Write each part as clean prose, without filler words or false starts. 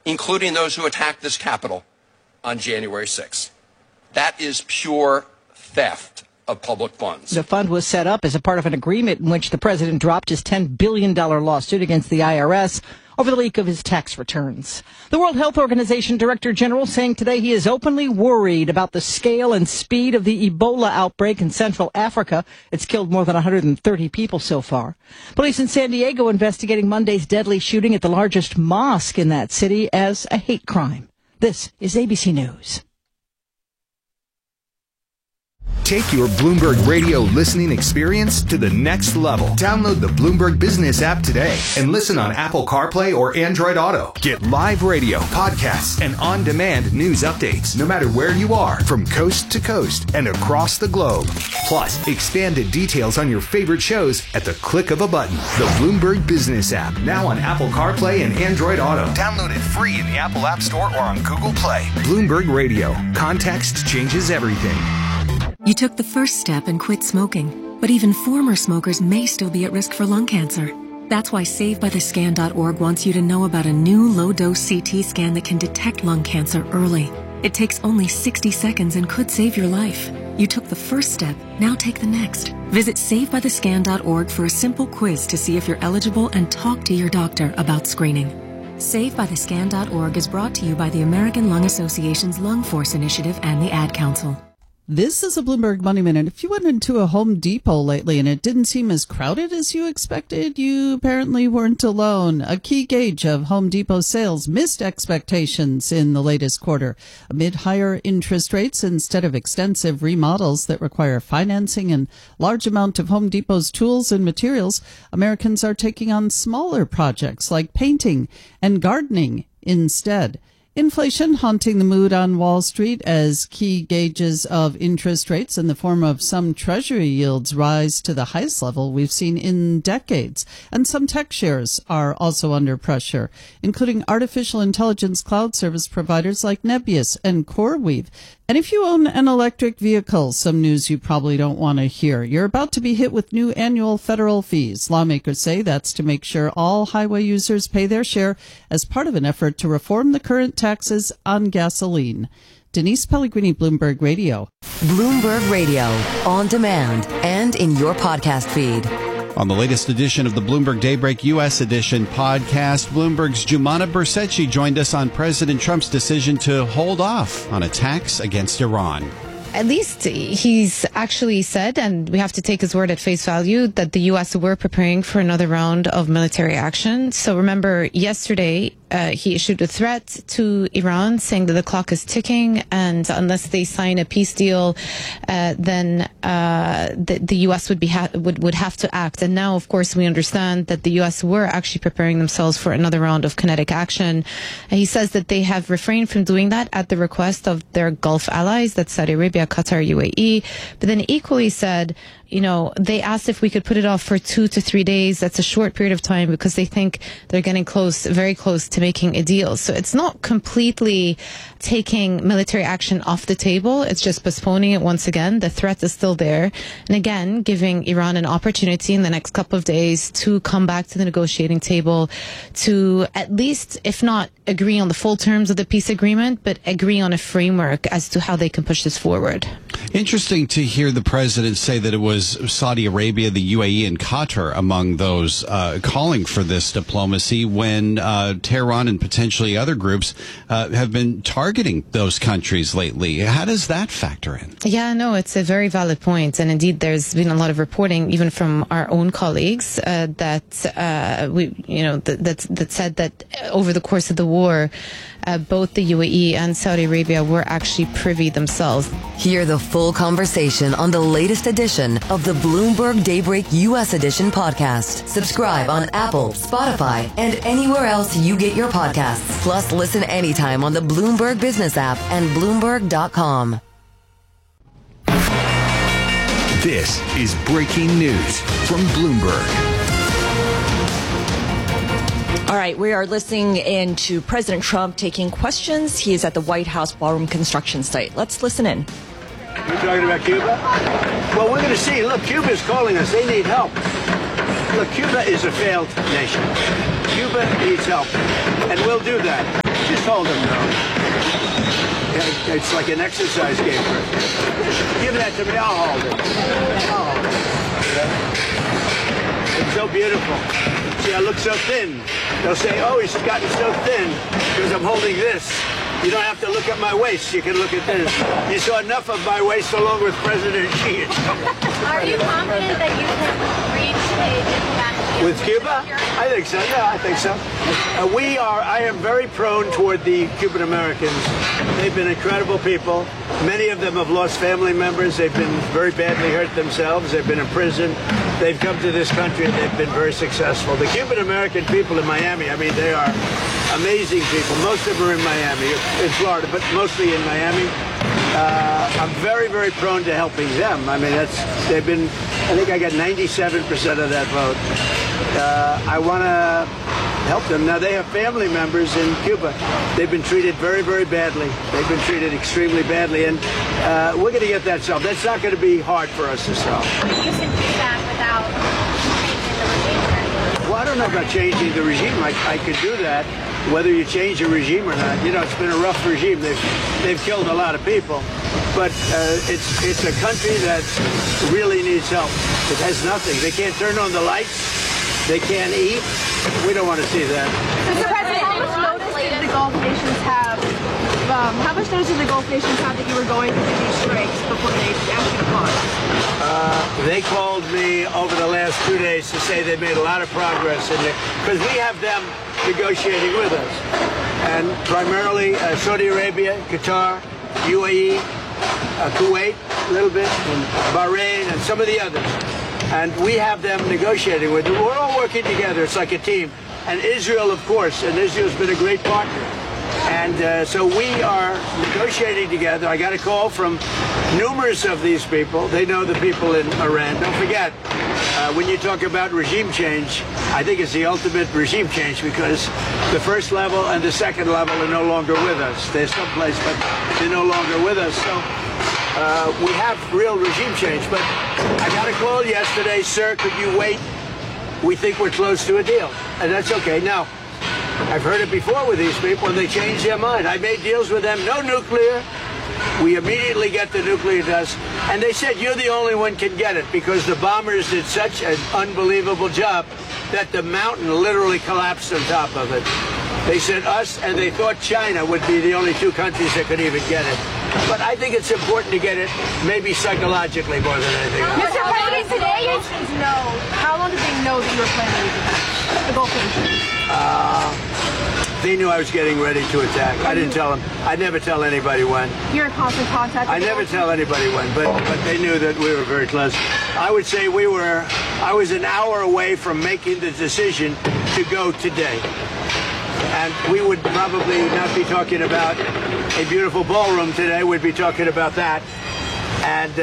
including those who attacked this Capitol on January 6th. That is pure theft of public funds. The fund was set up as a part of an agreement in which the president dropped his $10 billion lawsuit against the IRS over the leak of his tax returns. The World Health Organization Director General saying today he is openly worried about the scale and speed of the Ebola outbreak in Central Africa. It's killed more than 130 people so far. Police in San Diego investigating Monday's deadly shooting at the largest mosque in that city as a hate crime. This is ABC News. Take your Bloomberg Radio listening experience to the next level. Download the Bloomberg Business app today and listen on Apple CarPlay or Android Auto. Get live radio, podcasts, and on-demand news updates no matter where you are from coast to coast and across the globe. Plus, expanded details on your favorite shows at the click of a button. The Bloomberg Business app, now on Apple CarPlay and Android Auto. Download it free in the Apple App Store or on Google Play. Bloomberg Radio. Context changes everything. You took the first step and quit smoking, but even former smokers may still be at risk for lung cancer. That's why SaveByTheScan.org wants you to know about a new low-dose CT scan that can detect lung cancer early. It takes only 60 seconds and could save your life. You took the first step, now take the next. Visit SaveByTheScan.org for a simple quiz to see if you're eligible and talk to your doctor about screening. SaveByTheScan.org is brought to you by the American Lung Association's Lung Force Initiative and the Ad Council. This is a Bloomberg Money Minute. If you went into a Home Depot lately and it didn't seem as crowded as you expected, you apparently weren't alone. A key gauge of Home Depot sales missed expectations in the latest quarter. Amid higher interest rates instead of extensive remodels that require financing and large amount of Home Depot's tools and materials, Americans are taking on smaller projects like painting and gardening instead. Inflation haunting the mood on Wall Street as key gauges of interest rates in the form of some Treasury yields rise to the highest level we've seen in decades. And some tech shares are also under pressure, including artificial intelligence cloud service providers like Nebius and CoreWeave. And if you own an electric vehicle, some news you probably don't want to hear. You're about to be hit with new annual federal fees. Lawmakers say that's to make sure all highway users pay their share as part of an effort to reform the current taxes on gasoline. Denise Pellegrini, Bloomberg Radio. Bloomberg Radio, on demand and in your podcast feed. On the latest edition of the Bloomberg Daybreak U.S. Edition podcast, Bloomberg's Jumana Bersetchi joined us on President Trump's decision to hold off on attacks against Iran. At least he's actually said, and we have to take his word at face value, that the U.S. were preparing for another round of military action. So remember, yesterday, he issued a threat to Iran saying that the clock is ticking, and unless they sign a peace deal, then the U.S. would have to act. And now, of course, we understand that the U.S. were actually preparing themselves for another round of kinetic action. And he says that they have refrained from doing that at the request of their Gulf allies, that's Saudi Arabia, Qatar, UAE, but then equally said, they asked if we could put it off for 2 to 3 days. That's a short period of time because they think they're getting very close to making a deal. So it's not completely taking military action off the table. It's just postponing it once again. The threat is still there. And again, giving Iran an opportunity in the next couple of days to come back to the negotiating table to at least, if not agree on the full terms of the peace agreement, but agree on a framework as to how they can push this forward. Interesting to hear the president say that it was Saudi Arabia, the UAE, and Qatar among those calling for this diplomacy when Tehran and potentially other groups have been targeting those countries lately. How does that factor in? Yeah, no, it's a very valid point. And indeed, there's been a lot of reporting, even from our own colleagues, that said that over the course of the war, both the UAE and Saudi Arabia were actually privy themselves. Hear the full conversation on the latest edition of the Bloomberg Daybreak U.S. Edition podcast. Subscribe on Apple, Spotify, and anywhere else you get your podcasts. Plus, listen anytime on the Bloomberg Business app and Bloomberg.com. This is breaking news from Bloomberg. All right, we are listening in to President Trump taking questions. He is at the White House ballroom construction site. Let's listen in. You're talking about Cuba? Well, we're going to see. Look, Cuba's calling us. They need help. Look, Cuba is a failed nation. Cuba needs help, and we'll do that. Just Just hold him now. Yeah, it's like an exercise game. Give that to me. I'll hold it. It's so beautiful. See, I look so thin. They'll say, oh, he's gotten so thin because I'm holding this. You don't have to look at my waist. You can look at this. You saw enough of my waist along with President Xi. Are you confident that you can reach a diplomatic deal with Cuba? I think so. Yeah, I think so. I am very prone toward the Cuban Americans. They've been incredible people. Many of them have lost family members. They've been very badly hurt themselves. They've been in prison. They've come to this country and they've been very successful. The Cuban American people in Miami, I mean, they are amazing people. Most of them are in Miami, in Florida, but mostly in Miami. I'm very, very prone to helping them. I mean, I think I got 97% of that vote. I want to help them. Now, they have family members in Cuba. They've been treated very, very badly. They've been treated extremely badly, and we're going to get that solved. That's not going to be hard for us to solve. You can do that without changing the regime. Well, I don't know about changing the regime. I could do that, whether you change the regime or not. You know, it's been a rough regime. They've killed a lot of people, but it's a country that really needs help. It has nothing. They can't turn on the lights. They can't eat. We don't want to see that. Mr. President, how much notice did the Gulf nations have? How much notice did the Gulf nations have that you were going to do these strikes before they asked you to pause? They called me over the last 2 days to say they made a lot of progress because we have them negotiating with us, and primarily Saudi Arabia, Qatar, UAE, Kuwait, a little bit, and Bahrain, and some of the others. And we have them negotiating with them. We're all working together. It's like a team. And Israel, of course, and Israel's been a great partner. And so we are negotiating together. I got a call from numerous of these people. They know the people in Iran. Don't forget, when you talk about regime change, I think it's the ultimate regime change because the first level and the second level are no longer with us. They're someplace, but they're no longer with us. So we have real regime change. But I got a call yesterday, sir, could you wait? We think we're close to a deal. And that's okay. Now, I've heard it before with these people, and they change their mind. I made deals with them, no nuclear. We immediately get the nuclear dust. And they said, you're the only one can get it because the bombers did such an unbelievable job that the mountain literally collapsed on top of it. They said us, and they thought China would be the only two countries that could even get it. But I think it's important to get it, maybe psychologically more than anything else. Mr. President, today, how long did they know that you were planning to attack the Gulf nations? They knew I was getting ready to attack. I didn't tell them. I never tell anybody when. You're in constant contact with I never tell anybody when, but they knew that we were very close. I would say I was an hour away from making the decision to go today. And we would probably not be talking about a beautiful ballroom today. We'd be talking about that. And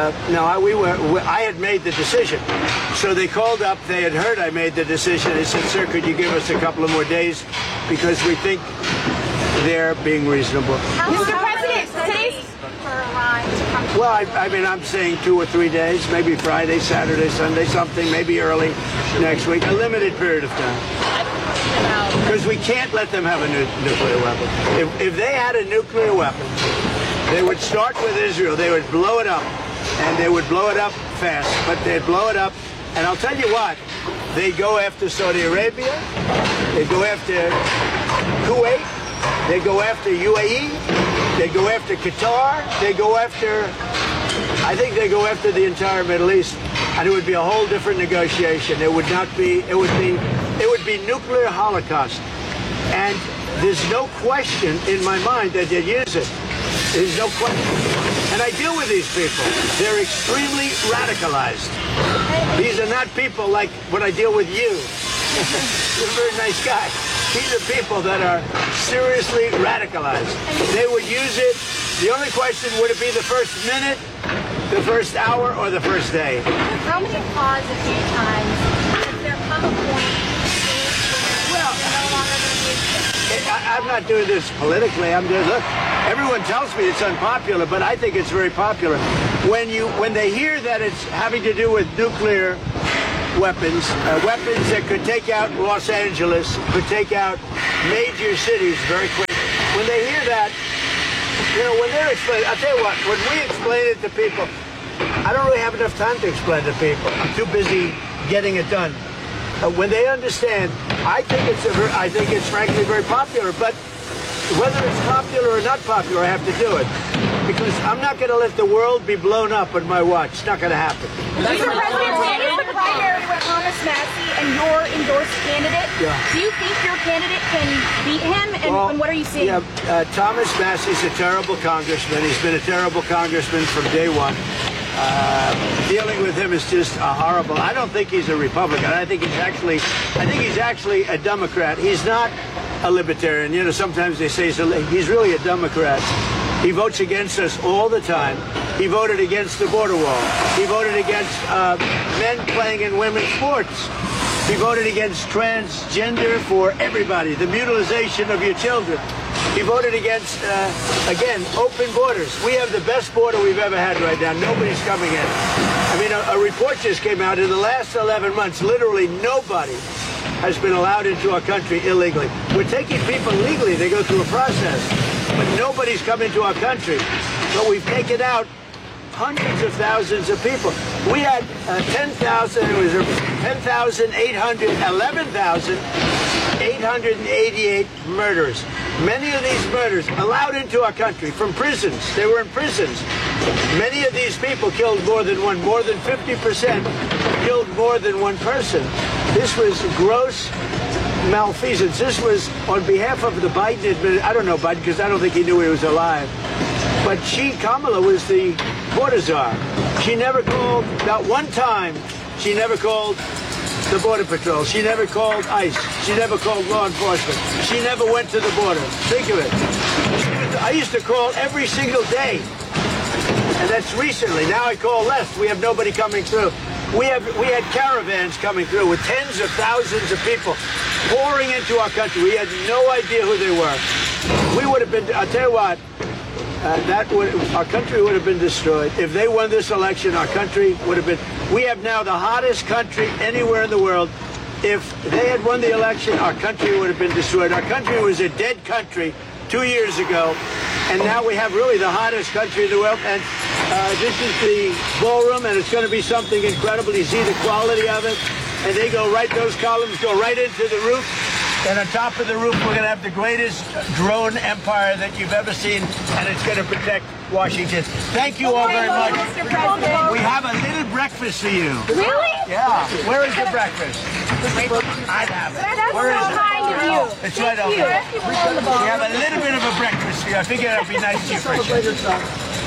I had made the decision. So they called up. They had heard I made the decision. They said, sir, could you give us a couple of more days? Because we think they're being reasonable. Mr. President, today's for Iran to come. Well, I mean, I'm saying 2 or 3 days, maybe Friday, Saturday, Sunday, something, maybe early next week, a limited period of time. Because we can't let them have a nuclear weapon. If they had a nuclear weapon, they would start with Israel. They would blow it up, and they would blow it up fast. But they'd blow it up, and I'll tell you what, they'd go after Saudi Arabia, they'd go after Kuwait, they'd go after UAE, they'd go after Qatar, they'd go after, I think they go after the entire Middle East, and it would be a whole different negotiation. It would not be, it would be nuclear holocaust. And there's no question in my mind that they'd use it. There's no question. And I deal with these people. They're extremely radicalized. These are not people like when I deal with you. You're a very nice guy. These are people that are seriously radicalized. They would use it. The only question, would it be the first minute, the first hour, or the first day? How many pause a few times? Has there come a point where you're no longer going to use it? I'm not doing this politically. I'm just, look, everyone tells me it's unpopular, but I think it's very popular. When they hear that it's having to do with nuclear weapons, weapons that could take out Los Angeles, could take out major cities very quickly. when they hear that, when they're explaining, I'll tell you what, when we explain it to people, I don't really have enough time to explain it to people. I'm too busy getting it done. When they understand, I think it's frankly very popular, but whether it's popular or not popular, I have to do it. Because I'm not going to let the world be blown up on my watch. It's not going to happen. Mr. President, standing in the primary with Thomas Massey and your endorsed candidate, do you think your candidate can beat him? And what are you seeing? Yeah, Thomas Massey's a terrible congressman. He's been a terrible congressman from day one. Dealing with him is just horrible. I don't think he's a Republican. I think he's actually a Democrat. He's not a libertarian. You know, sometimes they say he's really a Democrat. He votes against us all the time. He voted against the border wall. He voted against men playing in women's sports. He voted against transgender for everybody, the mutilization of your children. He voted against, again, open borders. We have the best border we've ever had right now. Nobody's coming in. I mean, a report just came out. In the last 11 months, literally nobody has been allowed into our country illegally. We're taking people legally. They go through a process. But nobody's come into our country. But we've taken out hundreds of thousands of people. We had 11,888 murders. Many of these murders allowed into our country from prisons. They were in prisons. Many of these people killed more than one. More than 50% killed more than one person. This was gross malfeasance. This was on behalf of the Biden administration. I don't know Biden because I don't think he knew he was alive. But Kamala was the border czar. She never called, not one time, she never called the Border Patrol. She never called ICE. She never called law enforcement. She never went to the border. Think of it. I used to call every single day. And that's recently. Now I call less. We have nobody coming through. We had caravans coming through with tens of thousands of people pouring into our country. We had no idea who they were. We would have been, I'll tell you what, our country would have been destroyed. If they won this election, our country would have been, we have now the hottest country anywhere in the world. If they had won the election, our country would have been destroyed. Our country was a dead country 2 years ago, and now we have really the hottest country in the world. And this is the ballroom, and it's going to be something incredible. You see the quality of it, and they go right, those columns go right into the roof. And on top of the roof, we're going to have the greatest drone empire that you've ever seen, and it's going to protect Washington. Thank you all very much. We have a little breakfast for you. Really? Yeah. Where is the breakfast? I have it. That's Where is so it? kind of you. It's right over there. We have a little bit of a breakfast for you. I figured it would be nice to you, Christian.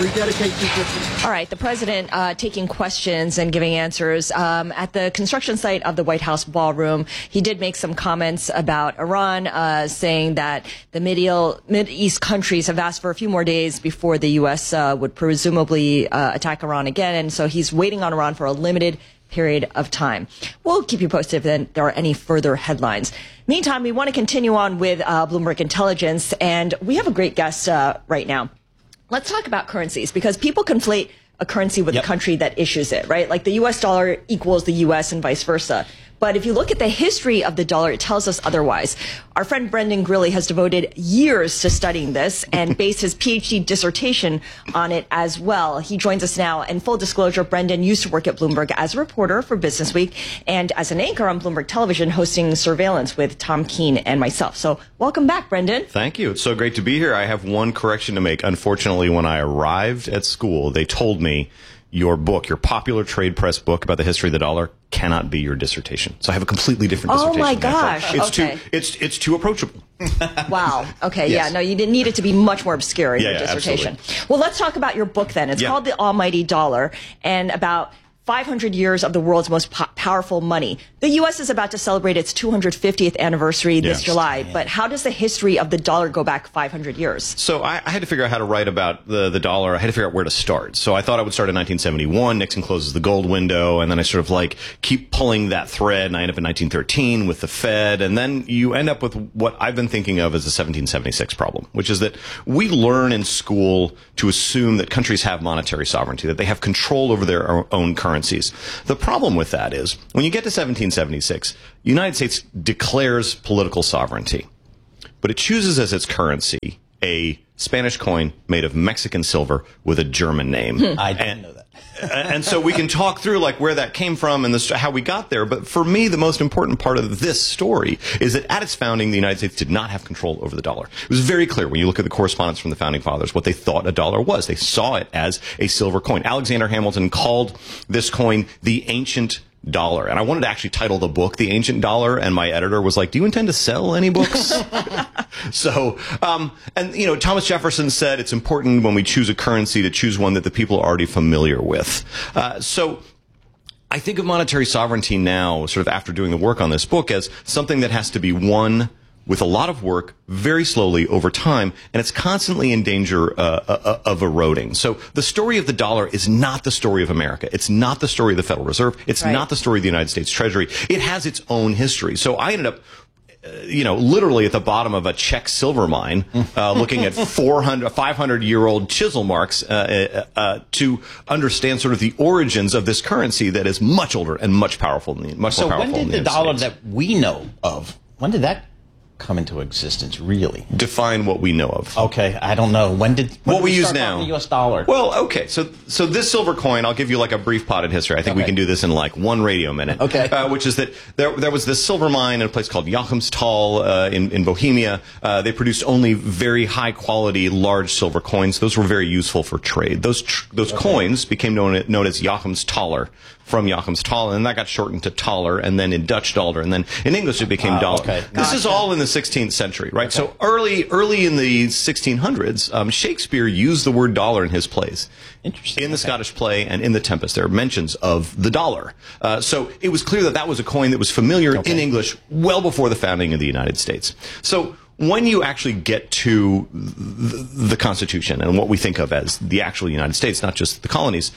All right, the president taking questions and giving answers. At the construction site of the White House ballroom, he did make some comments about Iran, saying that the Mideast countries have asked for a few more days before the U.S. Would presumably attack Iran again. And so he's waiting on Iran for a limited period of time. We'll keep you posted if there are any further headlines. Meantime, we want to continue on with Bloomberg Intelligence, and we have a great guest right now. Let's talk about currencies, because people conflate a currency with a country that issues it, right? Like the U.S. dollar equals the U.S. and vice versa. But if you look at the history of the dollar, it tells us otherwise. Our friend Brendan Grilly has devoted years to studying this and based his PhD dissertation on it as well. He joins us now. And full disclosure, Brendan used to work at Bloomberg as a reporter for Business Week and as an anchor on Bloomberg Television, hosting Surveillance with Tom Keene and myself. So welcome back, Brendan. Thank you. It's so great to be here. I have one correction to make. Unfortunately, when I arrived at school, they told me your book, your popular trade press book about the history of the dollar, cannot be your dissertation. So I have a completely different dissertation. Oh my gosh. It's too approachable. Wow. Okay. Yes. Yeah. No, you didn't need it to be much more obscure in your Yeah, dissertation. absolutely. Well, let's talk about your book then. It's called The Almighty Dollar, and about 500 years of the world's most powerful money. The U.S. is about to celebrate its 250th anniversary this July, but how does the history of the dollar go back 500 years? So I had to figure out how to write about the dollar. I had to figure out where to start. So I thought I would start in 1971. Nixon closes the gold window, and then I sort of like keep pulling that thread, and I end up in 1913 with the Fed, and then you end up with what I've been thinking of as the 1776 problem, which is that we learn in school to assume that countries have monetary sovereignty, that they have control over their own currencies. The problem with that is when you get to 1776, the United States declares political sovereignty, but it chooses as its currency a Spanish coin made of Mexican silver with a German name. I didn't know that. And so we can talk through like where that came from and how we got there. But for me, the most important part of this story is that at its founding, the United States did not have control over the dollar. It was very clear when you look at the correspondence from the founding fathers what they thought a dollar was. They saw it as a silver coin. Alexander Hamilton called this coin the ancient dollar. And I wanted to actually title the book The Ancient Dollar, and my editor was like, do you intend to sell any books? So, and you know, Thomas Jefferson said it's important when we choose a currency to choose one that the people are already familiar with. So I think of monetary sovereignty now, sort of after doing the work on this book, as something that has to be won with a lot of work, very slowly over time, and it's constantly in danger of eroding. So the story of the dollar is not the story of America. It's not the story of the Federal Reserve. It's not the story of the United States Treasury. It has its own history. So I ended up literally at the bottom of a Czech silver mine, looking at 500-year-old chisel marks to understand sort of the origins of this currency that is much older and much powerful than much more powerful. So when did the dollar that we know of, when did that come into existence, really? Define what we know of. Okay, I don't know. When what we use now? The U.S. dollar. Well, okay, so this silver coin, I'll give you like a brief potted history. I think we can do this in like one radio minute. Okay. Which is that there was this silver mine in a place called Joachimsthal in Bohemia. They produced only very high quality large silver coins. Those were very useful for trade. Those coins became known as Joachimsthaler, from Joachimsthal, and that got shortened to Thaler, and then in Dutch dollar, and then in English it became dollar. Okay. This is all in the 16th century, right? Okay. So early in the 1600s, Shakespeare used the word dollar in his plays. Interesting. In the Scottish play and in The Tempest, there are mentions of the dollar. So it was clear that that was a coin that was familiar in English well before the founding of the United States. So when you actually get to the Constitution and what we think of as the actual United States, not just the colonies,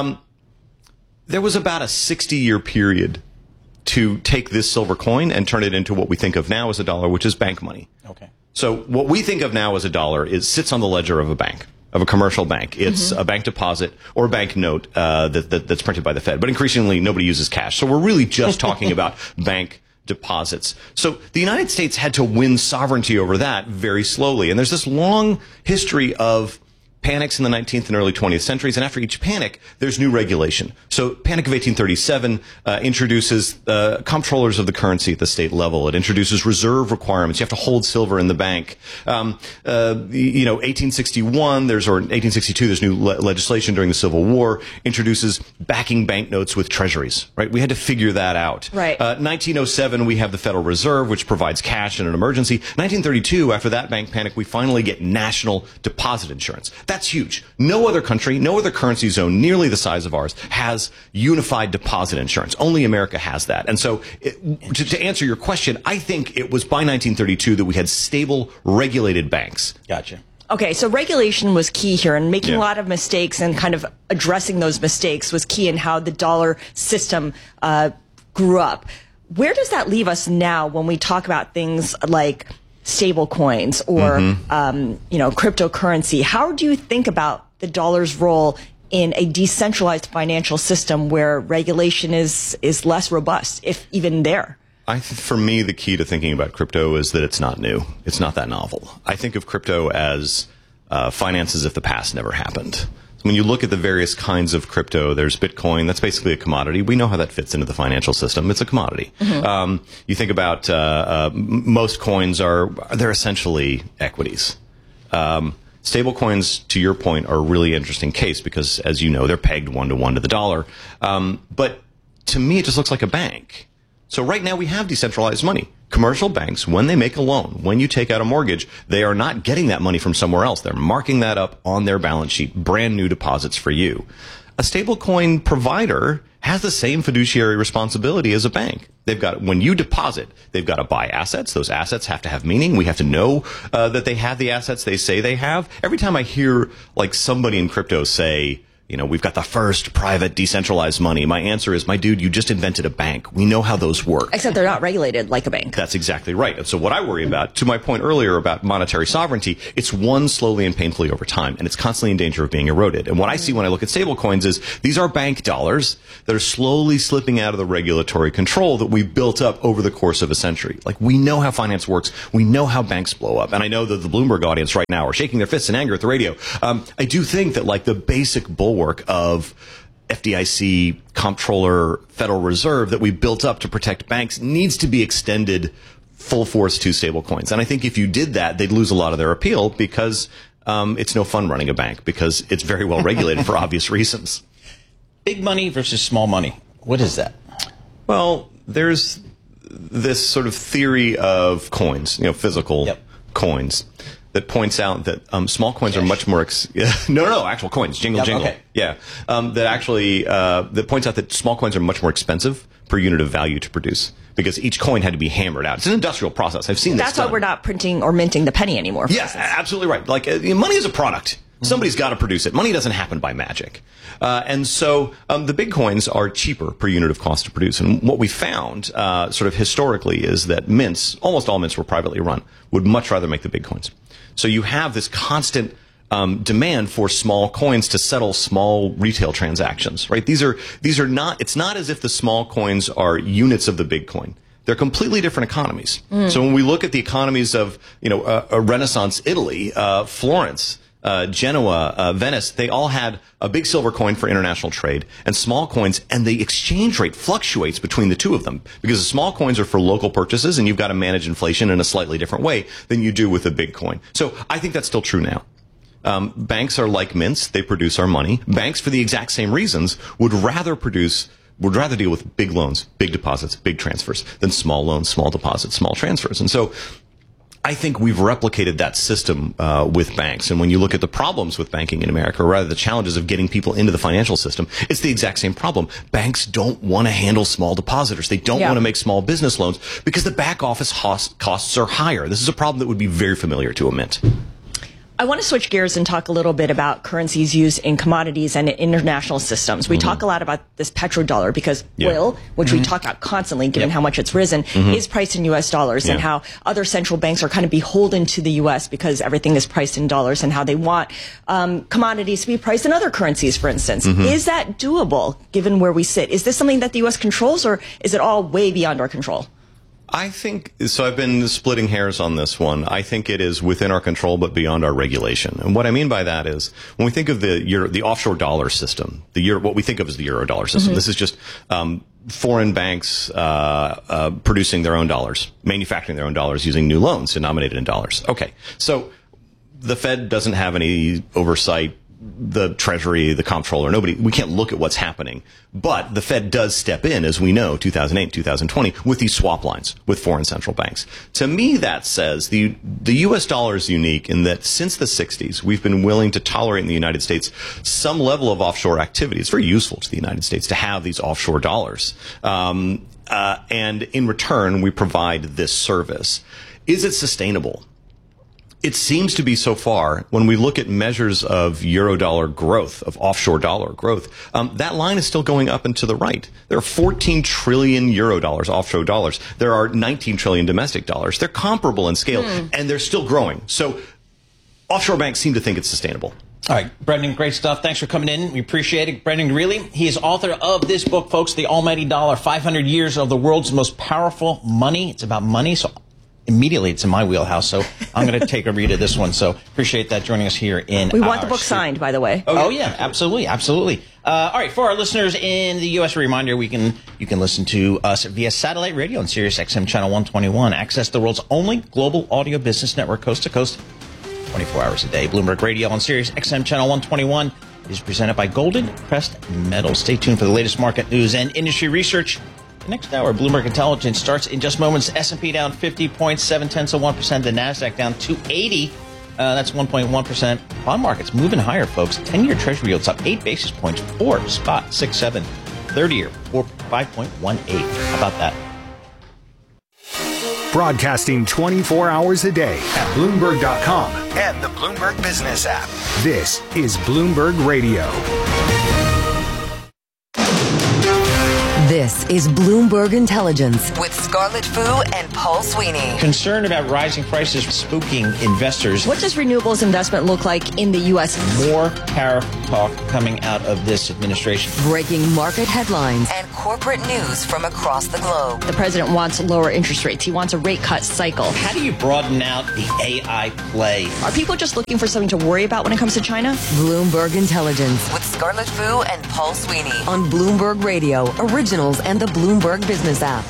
there was about a 60-year period to take this silver coin and turn it into what we think of now as a dollar, which is bank money. Okay. So what we think of now as a dollar sits on the ledger of a bank, of a commercial bank. It's a bank deposit or a bank note that's printed by the Fed. But increasingly, nobody uses cash. So we're really just talking about bank deposits. So the United States had to win sovereignty over that very slowly. And there's this long history of panics in the 19th and early 20th centuries, and after each panic, there's new regulation. So Panic of 1837 introduces comptrollers of the currency at the state level. It introduces reserve requirements. You have to hold silver in the bank. 1861, or 1862, there's new legislation during the Civil War, introduces backing banknotes with treasuries, right? We had to figure that out. Right. 1907, we have the Federal Reserve, which provides cash in an emergency. 1932, after that bank panic, we finally get national deposit insurance. That's huge. No other country, no other currency zone nearly the size of ours has unified deposit insurance. Only America has that. And so to answer your question, I think it was by 1932 that we had stable, regulated banks. Gotcha. Okay, so regulation was key here, and making a lot of mistakes and kind of addressing those mistakes was key in how the dollar system grew up. Where does that leave us now when we talk about things like stable coins or cryptocurrency? How do you think about the dollar's role in a decentralized financial system where regulation is less robust, if even there? For me, the key to thinking about crypto is that it's not new. It's not that novel. I think of crypto as finance as if the past never happened. When you look at the various kinds of crypto, there's Bitcoin. That's basically a commodity. We know how that fits into the financial system. It's a commodity. You think about most coins they're essentially equities. Stable coins, to your point, are a really interesting case because, as you know, they're pegged 1-to-1 to the dollar. But to me, it just looks like a bank. So right now we have decentralized money. Commercial banks, when they make a loan, when you take out a mortgage, they are not getting that money from somewhere else. They're marking that up on their balance sheet, brand new deposits for you. A stablecoin provider has the same fiduciary responsibility as a bank. When you deposit, they've got to buy assets. Those assets have to have meaning. We have to know that they have the assets they say they have. Every time I hear like somebody in crypto say, we've got the first private decentralized money. My answer is, my dude, you just invented a bank. We know how those work. Except they're not regulated like a bank. That's exactly right. And so what I worry about, to my point earlier about monetary sovereignty, it's won slowly and painfully over time, and it's constantly in danger of being eroded. And what I see when I look at stablecoins is these are bank dollars that are slowly slipping out of the regulatory control that we've built up over the course of a century. Like, we know how finance works. We know how banks blow up. And I know that the Bloomberg audience right now are shaking their fists in anger at the radio. I do think that, like, the basic bulwark of FDIC, Comptroller, Federal Reserve that we built up to protect banks needs to be extended full force to stablecoins. And I think if you did that, they'd lose a lot of their appeal because it's no fun running a bank because it's very well regulated for obvious reasons. Big money versus small money. What is that? Well, there's this sort of theory of coins, physical coins, that points out that small coins are much more actual coins, jingle. Okay. Yeah, that points out that small coins are much more expensive per unit of value to produce because each coin had to be hammered out. It's an industrial process. I've seen this. That's why we're not printing or minting the penny anymore. Yeah, absolutely right. Like, money is a product. Somebody's got to produce it. Money doesn't happen by magic. And so the big coins are cheaper per unit of cost to produce. And what we found sort of historically is that mints, almost all mints were privately run, would much rather make the big coins. So you have this constant demand for small coins to settle small retail transactions, right? These are not, it's not as if the small coins are units of the big coin. They're completely different economies. So when we look at the economies of, a Renaissance Italy, Florence, Genoa, Venice, they all had a big silver coin for international trade and small coins, and the exchange rate fluctuates between the two of them because the small coins are for local purchases and you've got to manage inflation in a slightly different way than you do with a big coin. So I think that's still true now. Banks are like mints. They produce our money. Banks, for the exact same reasons, would rather deal with big loans, big deposits, big transfers than small loans, small deposits, small transfers. And so I think we've replicated that system with banks. And when you look at the problems with banking in America, or rather the challenges of getting people into the financial system, it's the exact same problem. Banks don't want to handle small depositors. They don't want to make small business loans because the back office costs are higher. This is a problem that would be very familiar to a mint. I want to switch gears and talk a little bit about currencies used in commodities and international systems. We talk a lot about this petrodollar because oil, which we talk about constantly given how much it's risen, is priced in U.S. dollars and how other central banks are kind of beholden to the U.S. because everything is priced in dollars and how they want commodities to be priced in other currencies, for instance. Is that doable given where we sit? Is this something that the U.S. controls or is it all way beyond our control? I think, so I've been splitting hairs on this one. I think it is within our control but beyond our regulation. And what I mean by that is when we think of the offshore dollar system, what we think of as the euro dollar system, this is just foreign banks producing their own dollars, manufacturing their own dollars using new loans denominated in dollars. Okay, so the Fed doesn't have any oversight. The Treasury, the Comptroller, we can't look at what's happening. But the Fed does step in, as we know, 2008, 2020, with these swap lines with foreign central banks. To me, that says the U.S. dollar is unique in that since the 60s, we've been willing to tolerate in the United States some level of offshore activity. It's very useful to the United States to have these offshore dollars. And in return, we provide this service. Is it sustainable? It seems to be so far, when we look at measures of euro-dollar growth, of offshore dollar growth, that line is still going up and to the right. There are 14 trillion euro dollars, offshore dollars. There are 19 trillion domestic dollars. They're comparable in scale, and they're still growing. So offshore banks seem to think it's sustainable. All right, Brendan, great stuff. Thanks for coming in. We appreciate it. Brendan Greeley, he is author of this book, folks, The Almighty Dollar, 500 Years of the World's Most Powerful Money. It's about money, so immediately it's in my wheelhouse, so I'm going to take a read of this one. So appreciate that joining us here in We want the book signed, by the way. Oh yeah, absolutely. All right, for our listeners in the U.S., a reminder, you can listen to us via satellite radio on Sirius XM Channel 121. Access the world's only global audio business network, coast to coast, 24 hours a day. Bloomberg Radio on Sirius XM Channel 121 is presented by Golden Pressed Metal. Stay tuned for the latest market news and industry research. Next hour, Bloomberg Intelligence starts in just moments. S&P down 50.7%. The NASDAQ down 280. That's 1.1%. Bond markets moving higher, folks. 10-year Treasury yields up 8 basis points, 4.67. 30-year, 5.18. How about that? Broadcasting 24 hours a day at Bloomberg.com and the Bloomberg Business app. This is Bloomberg Radio. This is Bloomberg Intelligence with Scarlett Fu and Paul Sweeney. Concern about rising prices spooking investors. What does renewables investment look like in the U.S.? More tariff talk coming out of this administration. Breaking market headlines and corporate news from across the globe. The president wants lower interest rates. He wants a rate cut cycle. How do you broaden out the AI play? Are people just looking for something to worry about when it comes to China? Bloomberg Intelligence with Scarlett Fu and Paul Sweeney on Bloomberg Radio, Originals, and the Bloomberg Business app.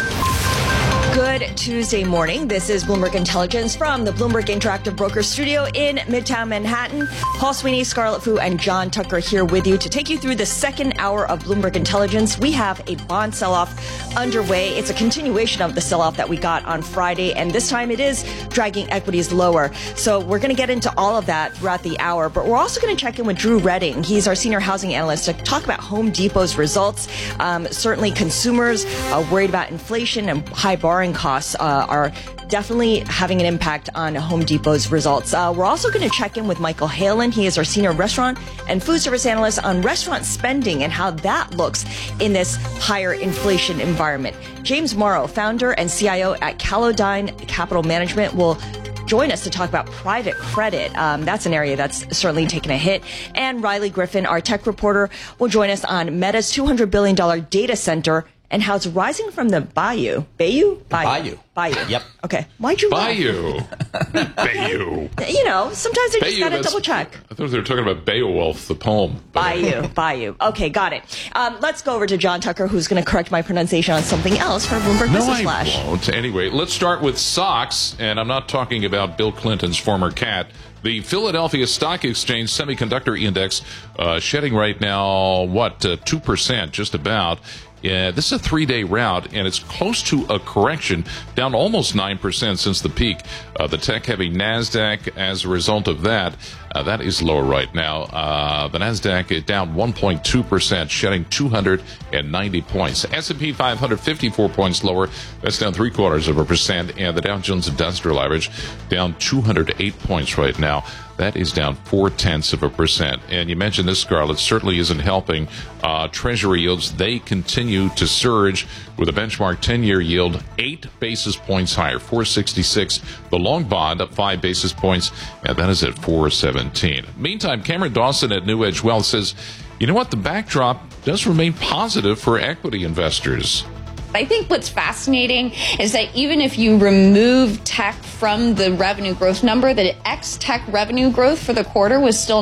Good Tuesday morning. This is Bloomberg Intelligence from the Bloomberg Interactive Brokers Studio in Midtown Manhattan. Paul Sweeney, Scarlett Fu, and John Tucker here with you to take you through the second hour of Bloomberg Intelligence. We have a bond sell-off underway. It's a continuation of the sell-off that we got on Friday, and this time it is dragging equities lower. So we're going to get into all of that throughout the hour, but we're also going to check in with Drew Redding. He's our senior housing analyst to talk about Home Depot's results. Certainly consumers worried about inflation and high borrowing costs are definitely having an impact on Home Depot's results. We're also going to check in with Michael Halen. He is our senior restaurant and food service analyst on restaurant spending and how that looks in this higher inflation environment. James Morrow, founder and CIO at Calodyne Capital Management, will join us to talk about private credit. That's an area that's certainly taken a hit. And Riley Griffin, our tech reporter, will join us on Meta's $200 billion data center and how it's rising from the bayou. Bayou? Bayou. Yep. Okay. Why'd you Bayou. Bayou. You know, sometimes I just gotta double check. I thought they were talking about Beowulf, the poem. Bayou. Okay, got it. Let's go over to John Tucker, who's going to correct my pronunciation on something else for Bloomberg Business Flash. No, I won't. Anyway, let's start with stocks, and I'm not talking about Bill Clinton's former cat. The Philadelphia Stock Exchange Semiconductor Index shedding right now, 2%, just about. Yeah, this is a 3-day rout, and it's close to a correction, down almost 9% since the peak. The tech-heavy NASDAQ, as a result of that, that is lower right now. The NASDAQ is down 1.2%, shedding 290 points. S&P 500, 54 points lower. That's down 0.75%. And the Dow Jones Industrial Average down 208 points right now. That is down 0.4%. And you mentioned this, Scarlett, certainly isn't helping. Treasury yields, they continue to surge with a benchmark 10-year yield 8 basis points higher, 466. The long bond up 5 basis points, and that is at 417. Meantime, Cameron Dawson at New Edge Wealth says, you know what, the backdrop does remain positive for equity investors. I think what's fascinating is that even if you remove tech from the revenue growth number, the ex-tech revenue growth for the quarter was still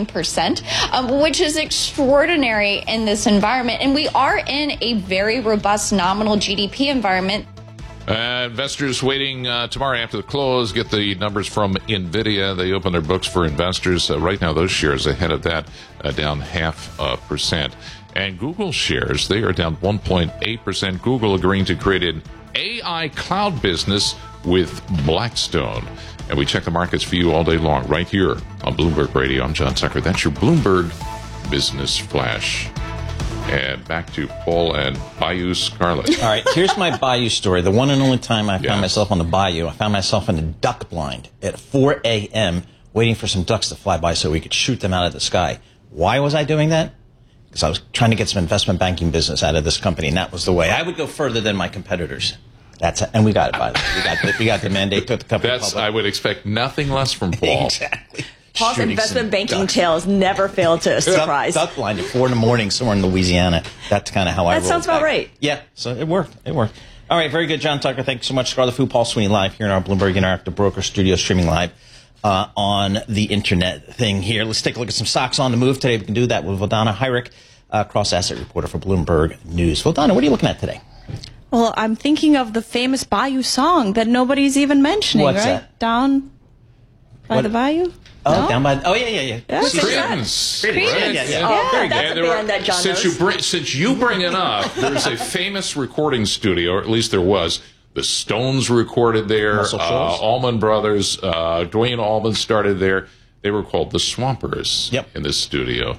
9%, which is extraordinary in this environment. And we are in a very robust nominal GDP environment. Investors waiting tomorrow after the close, get the numbers from NVIDIA. They open their books for investors. Right now, those shares ahead of that, down 0.5%. And Google shares, they are down 1.8%. Google agreeing to create an AI cloud business with Blackstone. And we check the markets for you all day long right here on Bloomberg Radio. I'm John Tucker. That's your Bloomberg Business Flash. And back to Paul and Bayou Scarlett. All right, here's my Bayou story. The one and only time I found myself on the Bayou, I found myself in a duck blind at 4 a.m. waiting for some ducks to fly by so we could shoot them out of the sky. Why was I doing that? Because I was trying to get some investment banking business out of this company, and that was the way. I would go further than my competitors. And we got it, by the way. We got the mandate, took the company public. I would expect nothing less from Paul. Exactly. Paul's investment banking tales never fail to surprise. Duck blind at 4 a.m. somewhere in Louisiana. That's kind of how I roll. That sounds about right. Yeah, so it worked. All right, very good, John Tucker. Thank you so much. Scarlett Fu, Paul Sweeney, live here in our Bloomberg Interactive Broker Studio, streaming live on the internet thing here. Let's take a look at some stocks on the move today. We can do that with Vildana Heinrich, cross-asset reporter for Bloomberg News. Vildana, what are you looking at today? Well, I'm thinking of the famous Bayou song that nobody's even mentioning, What's right? that? Down by the Bayou? Oh, No? down by... Oh, yeah. Creedence. Right? Yeah, very that's good. a band that John knows. Since you bring it up, there's a famous recording studio, or at least there was. The Stones recorded there. Muscle Shoals. Allman Brothers. Dwayne Allman started there. They were called the Swampers in this studio. Yep.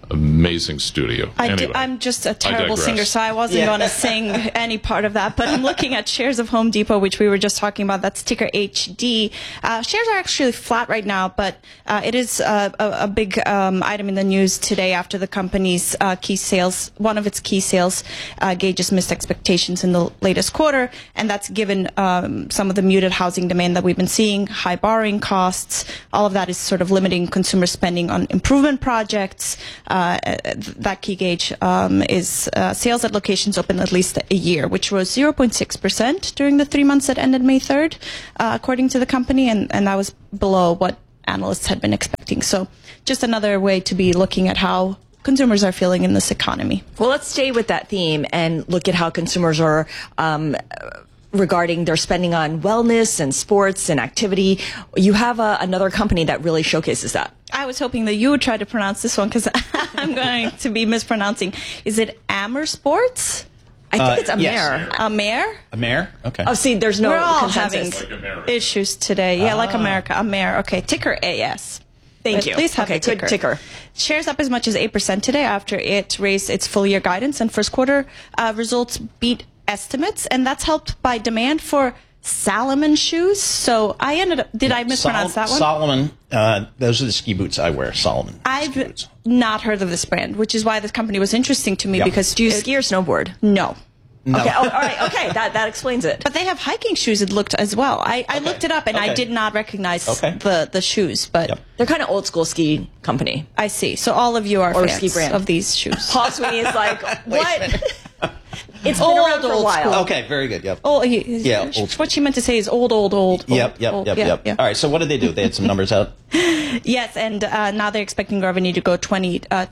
amazing studio. Anyway, I'm just a terrible digress. singer, so I wasn't going to sing any part of that. But I'm looking at shares of Home Depot, which we were just talking about. That's ticker HD. Shares are actually flat right now, but it is a big item in the news today after the company's key sales, one of its key sales gauges missed expectations in the latest quarter, and that's given some of the muted housing demand that we've been seeing, high borrowing costs. All of that is sort of limiting consumer spending on improvement projects. That key gauge is sales at locations open at least a year, which was 0.6% during the 3 months that ended May 3rd, according to the company, and that was below what analysts had been expecting. So just another way to be looking at how consumers are feeling in this economy. Well, let's stay with that theme and look at how consumers are regarding their spending on wellness and sports and activity. You have another company that really showcases that. I was hoping that you would try to pronounce this one because I'm going to be mispronouncing. Is it Amer Sports? I think it's Amer. Yes. Amer? Amer? Okay. Oh, see, there's no We're all consensus. having issues today. Yeah, like America. Amer. Okay, ticker AS. Thank you. At least have okay, the good ticker. Shares up as much as 8% today after it raised its full year guidance, and first quarter results beat estimates, and that's helped by demand for Salomon shoes. So I ended up, did I mispronounce that one? Solomon, those are the ski boots I wear, Solomon. I've not heard of this brand, which is why this company was interesting to me because... Do you ski or snowboard? No. No. Okay. Oh, all right. Okay. That explains it. But they have hiking shoes, it looked as well. I looked it up and I did not recognize the shoes, but they're kind of old school ski company. I see. So all of you are or fans ski brand of these shoes. Paul Sweeney is like, what? It's been old, around for a while. school. Okay, very good. Yep. Oh, old what she meant to say is old. Yep. All right, so what did they do? They had some numbers out? Yes, and now they're expecting revenue to go 20% to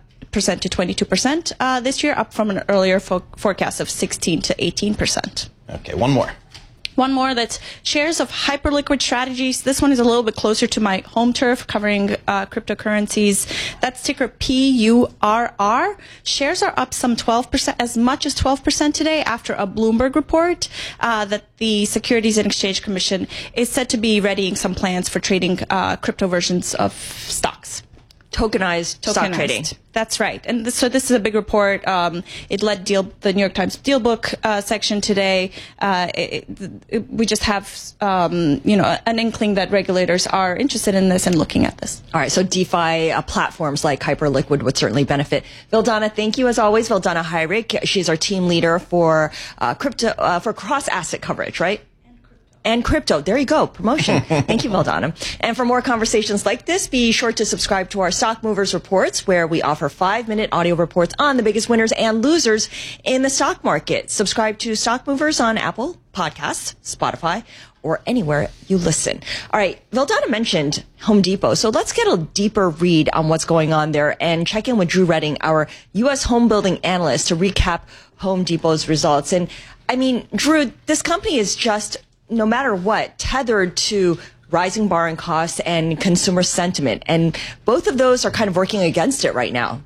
22% this year, up from an earlier forecast of 16 to 18%. Okay, one more. One more, that's shares of Hyperliquid Strategies. This one is a little bit closer to my home turf, covering cryptocurrencies. That's ticker PURR. Shares are up some 12%, as much as 12% today after a Bloomberg report that the Securities and Exchange Commission is said to be readying some plans for trading crypto versions of stocks. Tokenized stock trading. That's right. And so this is a big report. It led the New York Times Dealbook section today. We just have, an inkling that regulators are interested in this and looking at this. All right. So DeFi platforms like Hyperliquid would certainly benefit. Vildana, thank you as always. Vildana Heinrich. She's our team leader for crypto, for cross asset coverage, right? And crypto. There you go. Promotion. Thank you, Vildana. And for more conversations like this, be sure to subscribe to our Stock Movers Reports, where we offer 5-minute audio reports on the biggest winners and losers in the stock market. Subscribe to Stock Movers on Apple Podcasts, Spotify, or anywhere you listen. All right. Vildana mentioned Home Depot. So let's get a deeper read on what's going on there and check in with Drew Redding, our U.S. home building analyst, to recap Home Depot's results. And I mean, Drew, this company is just, no matter what, tethered to rising borrowing costs and consumer sentiment. And both of those are kind of working against it right now.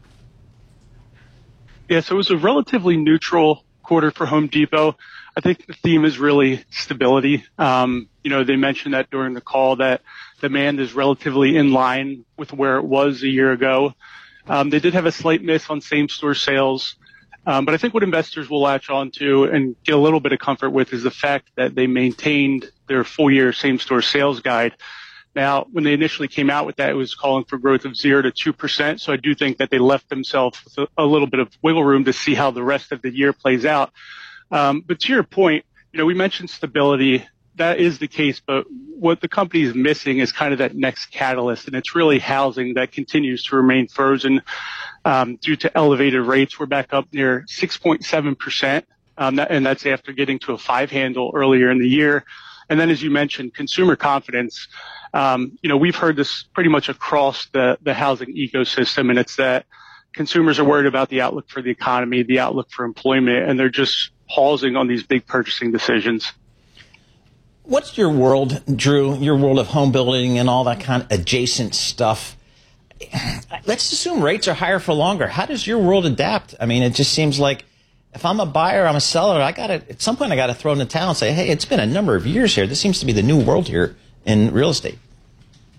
Yeah, so it was a relatively neutral quarter for Home Depot. I think the theme is really stability. They mentioned that during the call that demand is relatively in line with where it was a year ago. They did have a slight miss on same-store sales. But I think what investors will latch on to and get a little bit of comfort with is the fact that they maintained their full-year same-store sales guide. Now, when they initially came out with that, it was calling for growth of 0 to 2%. So I do think that they left themselves with a little bit of wiggle room to see how the rest of the year plays out. But to your point, we mentioned stability. That is the case, but what the company is missing is kind of that next catalyst, and it's really housing that continues to remain frozen due to elevated rates. We're back up near 6.7%, and that's after getting to a 5 handle earlier in the year. And then, as you mentioned, consumer confidence. We've heard this pretty much across the housing ecosystem, and it's that consumers are worried about the outlook for the economy, the outlook for employment, and they're just pausing on these big purchasing decisions. What's your world, Drew, your world of home building and all that kind of adjacent stuff? Let's assume rates are higher for longer. How does your world adapt? I mean, it just seems like if I'm a buyer, I'm a seller, at some point I got to throw in the towel and say, hey, it's been a number of years here. This seems to be the new world here in real estate.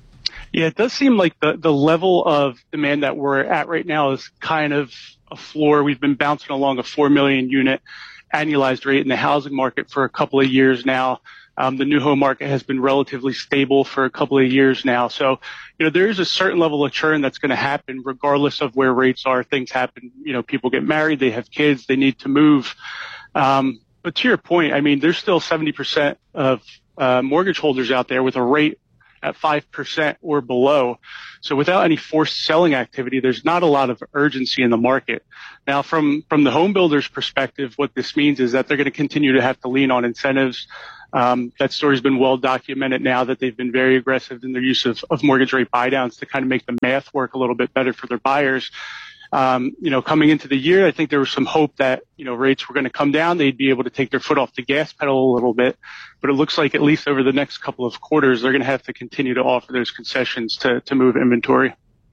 Yeah, it does seem like the level of demand that we're at right now is kind of a floor. We've been bouncing along a 4 million unit annualized rate in the housing market for a couple of years now. The new home market has been relatively stable for a couple of years now. So, there is a certain level of churn that's going to happen regardless of where rates are. Things happen. People get married, they have kids, they need to move. But to your point, I mean, there's still 70% of mortgage holders out there with a rate at 5% or below. So without any forced selling activity, there's not a lot of urgency in the market. Now, from the home builder's perspective, what this means is that they're going to continue to have to lean on incentives. That story's been well documented now that they've been very aggressive in their use of mortgage rate buydowns to kind of make the math work a little bit better for their buyers. Coming into the year, I think there was some hope that, rates were going to come down. They'd be able to take their foot off the gas pedal a little bit. But it looks like at least over the next couple of quarters, they're going to have to continue to offer those concessions to move inventory.